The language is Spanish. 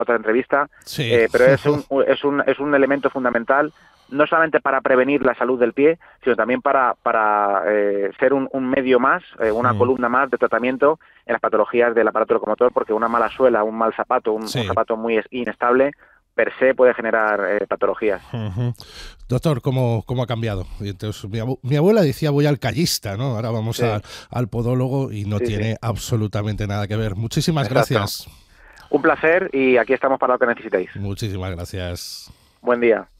otra entrevista, Sí. pero es un elemento fundamental, no solamente para prevenir la salud del pie, sino también para ser un medio más, una columna más de tratamiento en las patologías del aparato locomotor, porque una mala suela, un mal zapato, un Sí. zapato muy inestable, per se puede generar patologías. Doctor, ¿cómo ha cambiado? Entonces, mi abuela decía voy al callista, ¿no? Ahora vamos Sí. al podólogo y no Sí, tiene sí. absolutamente nada que ver. Muchísimas Exacto. gracias. Un placer y aquí estamos para lo que necesitéis. Muchísimas gracias. Buen día.